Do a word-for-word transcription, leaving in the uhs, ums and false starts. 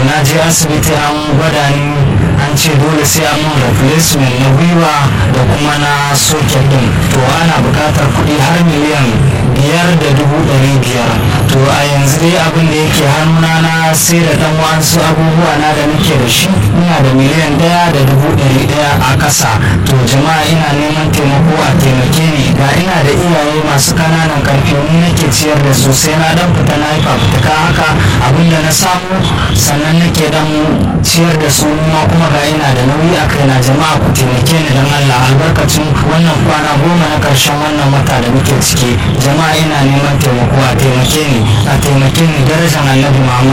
na je asibiti an gwada ni an ce dole sai an mun replacement na gwiwa da kuma na socket din, to ana buƙatar kuɗi har miliyan biyar da dubu ɗari biyar. To a yanzu dai abin da yake hannuna na sai da ɗan wasu abubuwa na da nake da shi, ina da miliyan ɗaya da dubu ɗari ɗaya a ƙasa. To jama'a ina neman taimako a taimake ni, ga ina da iyaye masu ƙananan ƙarfi, ni nake ciyar da su, sai na dan fita na yi fafutuka haka abin da na samu sannan nake dan ciyar da su, ma kuma ga ina da nauyi a kaina. Jama'a ku taimake ni don Allah, albarkacin wannan kwana goma na ƙarshen wannan wata da muke ciki. Jama'a ina neman taimako a taimake ni, a taimake ni darajar Annabi Muhammad.